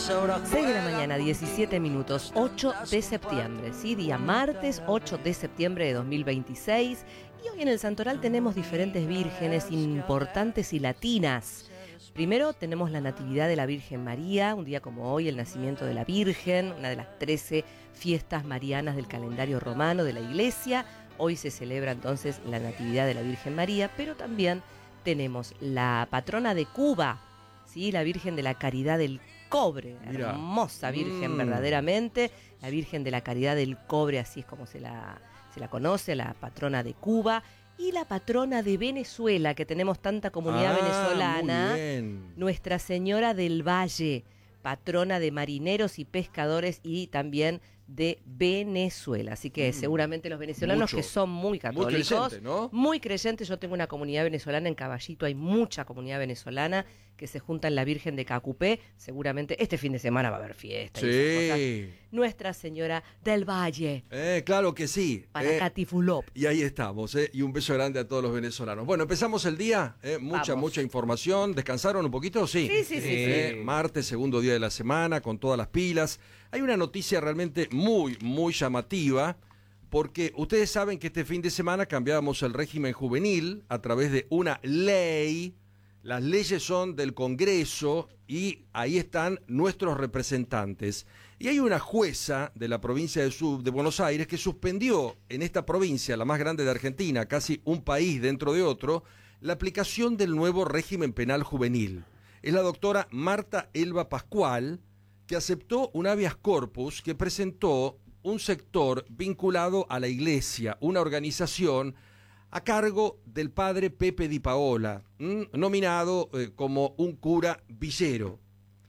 6 de la mañana, 17 minutos, 8 de septiembre, ¿sí? Día martes, 8 de septiembre de 2026. Y hoy en el Santoral tenemos diferentes vírgenes importantes y latinas. Primero tenemos la Natividad de la Virgen María, un día como hoy, el nacimiento de la Virgen, una de las 13 fiestas marianas del calendario romano de la Iglesia. Hoy se celebra entonces la Natividad de la Virgen María, pero también tenemos la patrona de Cuba, ¿sí? La Virgen de la Caridad del Cobre. Mira. Hermosa Virgen, verdaderamente. La Virgen de la Caridad del Cobre, así es como se la conoce, la patrona de Cuba. Y la patrona de Venezuela, que tenemos tanta comunidad venezolana, Nuestra Señora del Valle, patrona de marineros y pescadores y también de Venezuela. Así que seguramente los venezolanos que son muy católicos, muy creyentes, ¿no? Muy creyentes. Yo tengo una comunidad venezolana en Caballito, hay mucha comunidad venezolana que se junta en la Virgen de Cacupé. Seguramente este fin de semana va a haber fiesta. Sí. Nuestra Señora del Valle. Claro que sí. Para Catifulop. Y ahí estamos, y un beso grande a todos los venezolanos. Bueno, empezamos el día, mucha información. ¿Descansaron un poquito? Sí. Sí. Martes, segundo día de la semana, con todas las pilas. Hay una noticia realmente muy llamativa, porque ustedes saben que este fin de semana cambiábamos el régimen juvenil a través de una ley. Las leyes son del Congreso y ahí están nuestros representantes. Y hay una jueza de la provincia de Buenos Aires que suspendió en esta provincia, la más grande de Argentina, casi un país dentro de otro, la aplicación del nuevo régimen penal juvenil. Es la doctora Marta Elba Pascual, que aceptó un habeas corpus que presentó un sector vinculado a la Iglesia, una organización a cargo del padre Pepe Di Paola, nominado como un cura villero.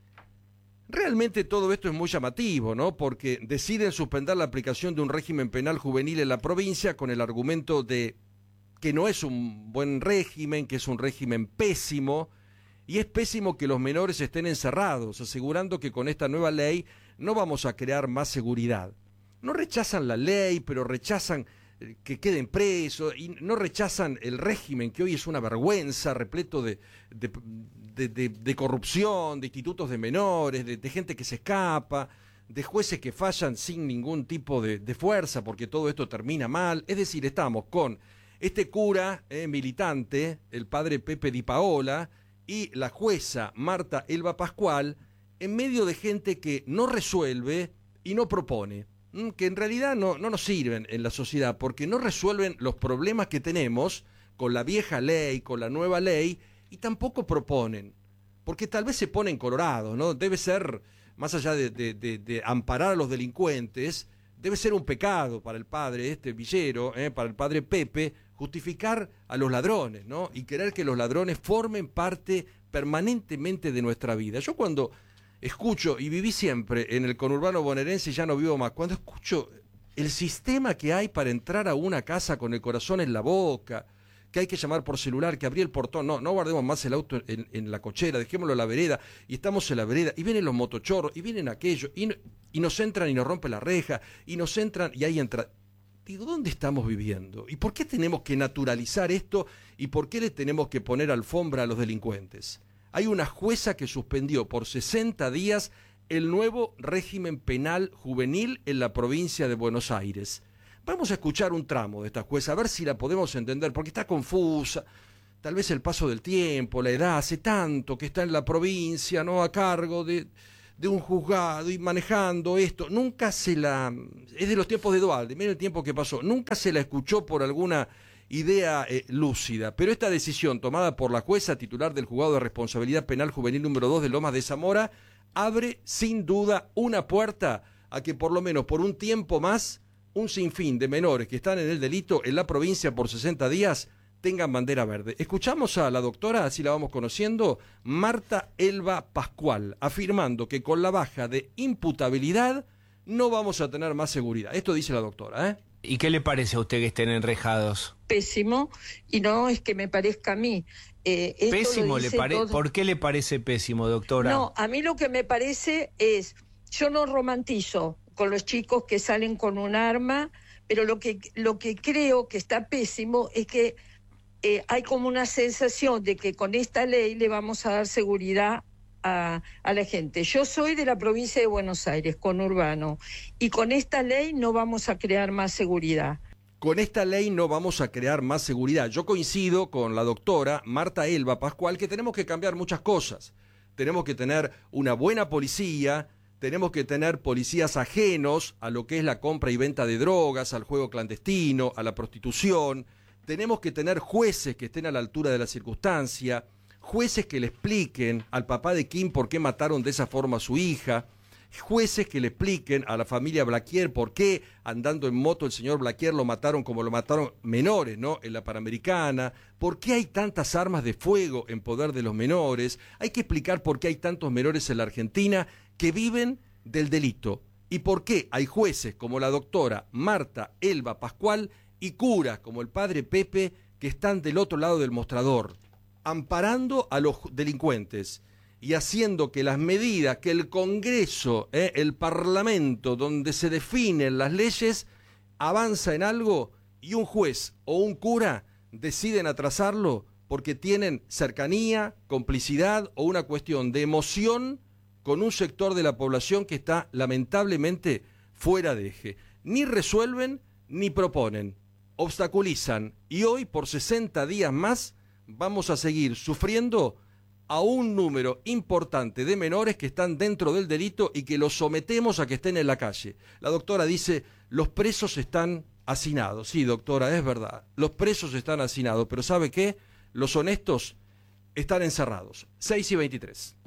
Realmente todo esto es muy llamativo, ¿no? Porque deciden suspender la aplicación de un régimen penal juvenil en la provincia con el argumento de que no es un buen régimen, que es un régimen pésimo, y es pésimo que los menores estén encerrados, asegurando que con esta nueva ley no vamos a crear más seguridad. No rechazan la ley, pero rechazan que queden presos, y no rechazan el régimen, que hoy es una vergüenza, repleto de corrupción, de institutos de menores, de gente que se escapa, de jueces que fallan sin ningún tipo de fuerza, porque todo esto termina mal. Es decir, estamos con este cura militante, el padre Pepe Di Paola, y la jueza Marta Elba Pascual, en medio de gente que no resuelve y no propone, que en realidad no nos sirven en la sociedad, porque no resuelven los problemas que tenemos con la vieja ley, con la nueva ley, y tampoco proponen, porque tal vez se ponen colorados, ¿no? Debe ser, más allá de amparar a los delincuentes, debe ser un pecado para el padre villero, para el padre Pepe, justificar a los ladrones, ¿no? Y querer que los ladrones formen parte permanentemente de nuestra vida. Yo cuando escucho, y viví siempre en el conurbano bonaerense y ya no vivo más, cuando escucho el sistema que hay para entrar a una casa con el corazón en la boca, que hay que llamar por celular, que abrí el portón, no guardemos más el auto en la cochera, dejémoslo en la vereda, y estamos en la vereda, y vienen los motochorros, y vienen aquellos, y nos entran y nos rompen la reja, y nos entran, y ahí entra. Digo, ¿dónde estamos viviendo? ¿Y por qué tenemos que naturalizar esto? ¿Y por qué le tenemos que poner alfombra a los delincuentes? Hay una jueza que suspendió por 60 días el nuevo régimen penal juvenil en la provincia de Buenos Aires. Vamos a escuchar un tramo de esta jueza, a ver si la podemos entender, porque está confusa. Tal vez el paso del tiempo, la edad, hace tanto que está en la provincia, ¿no? A cargo de un juzgado y manejando esto. Nunca es de los tiempos de Duhalde, miren el tiempo que pasó. Nunca se la escuchó por alguna idea lúcida. Pero esta decisión tomada por la jueza titular del Juzgado de Responsabilidad Penal Juvenil número 2 de Lomas de Zamora abre sin duda una puerta a que por lo menos por un tiempo más un sinfín de menores que están en el delito en la provincia por 60 días tengan bandera verde. Escuchamos a la doctora, así la vamos conociendo, Marta Elba Pascual, afirmando que con la baja de imputabilidad no vamos a tener más seguridad. Esto dice la doctora, ¿eh? ¿Y qué le parece a usted que estén enrejados? Pésimo, y no es que me parezca a mí. ¿Pésimo le parece? ¿Por qué le parece pésimo, doctora? No, a mí lo que me parece es, yo no romantizo con los chicos que salen con un arma, pero lo que creo que está pésimo es que hay como una sensación de que con esta ley le vamos a dar seguridad a la gente. Yo soy de la provincia de Buenos Aires, conurbano, y con esta ley no vamos a crear más seguridad. Con esta ley no vamos a crear más seguridad. Yo coincido con la doctora Marta Elba Pascual que tenemos que cambiar muchas cosas. Tenemos que tener una buena policía, tenemos que tener policías ajenos a lo que es la compra y venta de drogas, al juego clandestino, a la prostitución. Tenemos que tener jueces que estén a la altura de la circunstancia, jueces que le expliquen al papá de Kim por qué mataron de esa forma a su hija, jueces que le expliquen a la familia Blaquier por qué andando en moto el señor Blaquier lo mataron como lo mataron menores, ¿no? En la Panamericana, por qué hay tantas armas de fuego en poder de los menores. Hay que explicar por qué hay tantos menores en la Argentina que viven del delito y por qué hay jueces como la doctora Marta Elba Pascual y curas como el padre Pepe que están del otro lado del mostrador, amparando a los delincuentes y haciendo que las medidas que el Congreso, el Parlamento, donde se definen las leyes, avanza en algo y un juez o un cura deciden atrasarlo porque tienen cercanía, complicidad o una cuestión de emoción con un sector de la población que está lamentablemente fuera de eje. Ni resuelven ni proponen, obstaculizan y hoy por 60 días más vamos a seguir sufriendo a un número importante de menores que están dentro del delito y que los sometemos a que estén en la calle. La doctora dice, los presos están hacinados. Sí, doctora, es verdad, los presos están hacinados, pero ¿sabe qué? Los honestos están encerrados. 6:23.